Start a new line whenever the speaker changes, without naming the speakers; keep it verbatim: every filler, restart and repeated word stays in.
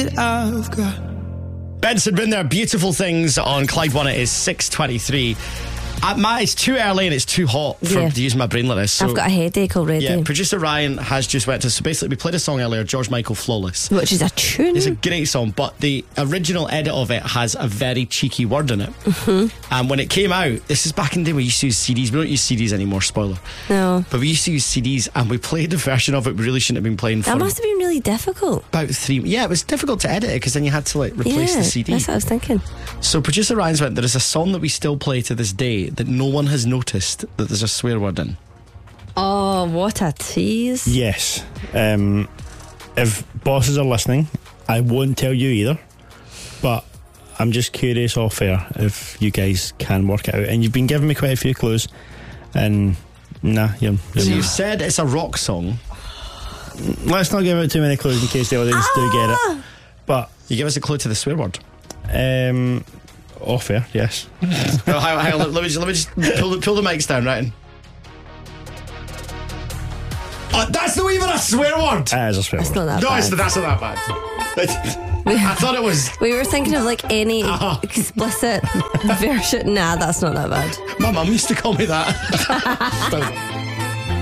I've got.
Benson been there. Beautiful Things on Clyde One. It is six twenty-three. Uh, Matt, it's too early and it's too hot for
Yeah.
to use my brain like this. So,
I've got a headache already.
yeah, producer Ryan has just went to. So basically, we played a song earlier, George Michael, Flawless.
Which is a tune.
It's a great song, but the original edit of it has a very cheeky word in it. Mm-hmm. And when it came out, this is back in the day we used to use C Ds. We don't use C Ds anymore, spoiler.
No.
But we used to use C Ds, and we played a version of it we really shouldn't have been playing for
That must have been really difficult.
about three. Yeah, it was difficult to edit it because then you had to like replace
yeah,
the C D.
That's what I was thinking.
So producer Ryan's went, there is a song that we still play to this day that no one has noticed that there's a swear word in.
Oh, what a tease.
Yes. Um, if bosses are listening, I won't tell you either. But I'm just curious off air if you guys can work it out. And you've been giving me quite a few clues. And nah, you're, you're
So
not.
you said it's a rock song.
Let's not give out too many clues in case the audience do get it. But
You give us a clue to the swear word.
um, off air, yes.
No, hang on, hang on, let, let me just, let me just pull, the, pull the mics down, right? Oh, that's not even a swear word.
That is a swear
It's
word.
not that
No,
bad.
it's, that's not that bad. I thought it was.
We were thinking of like any
Oh.
explicit version. Nah, that's not that bad.
My mum used to call me that.